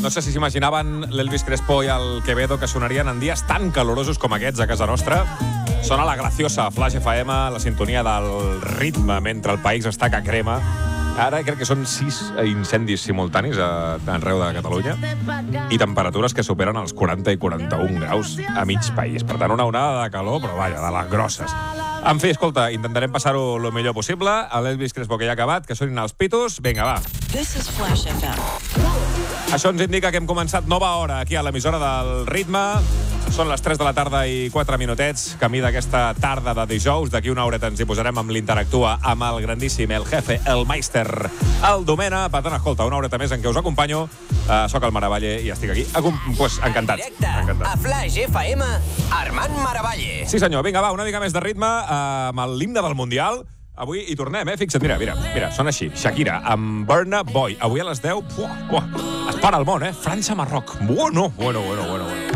No sé si s'imaginaven l'Elvis Crespo i el Quevedo que sonarien en dies tan calorosos com aquests a casa nostra. Sona la graciosa Flash FM, la sintonia del ritme mentre el país està que crema. Ara crec que són 6 incendis simultanis arreu de Catalunya i temperatures que superen els 40 i 41 graus a mig país. Per tant, una onada de calor, però vaja, de les grosses. En fi, escolta, intentarem passar-ho el millor possible. A l'Elvis Crespo que ja ha acabat, que sonin els pitos. Vinga, va. This is Flash FM. Això ens indica que hem començat nova hora aquí a l'emissora del ritme. Són les 3 de la tarda i 4 minutets, camí d'aquesta tarda de dijous. D'aquí una horeta ens hi posarem amb l'Interactua, amb el grandíssim, el jefe, el meister, el Domena. Per tant, escolta, una horeta més en què us acompanyo. Soc el Maravalle i estic aquí. Pues, encantat. Directe a Flash FM, Armand Maravalle. Sí, senyor. Vinga, va, una mica més de ritme amb l'himne del Mundial. Avui hi tornem, Fixa't, mira, sona així. Shakira, amb Burna Boy. Avui a les 10, es para el món, França-Marroc. Bueno.